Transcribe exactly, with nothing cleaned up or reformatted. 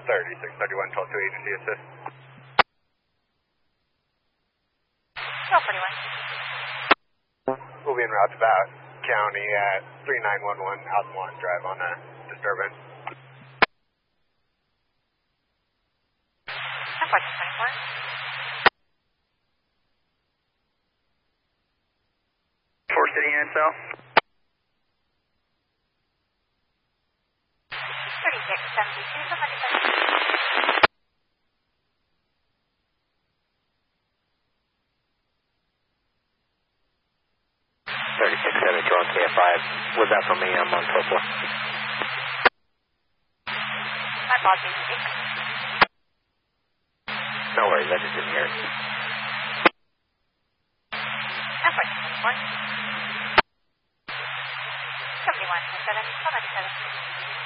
thirty-six thirty-one, twelve two agency assist. twelve forty-one. We'll be en route to Bat County at three nine one one Altamont Drive on a disturbance. fourteen twenty-four. four City N S L. thirty-six seventy-two, somebody said. thirty-six seventy-two on K F five. Was that from me? I'm on twelve four. My apologies. No worries, I just didn't hear it. fourteen twenty-four. seventy-one seven, somebody said.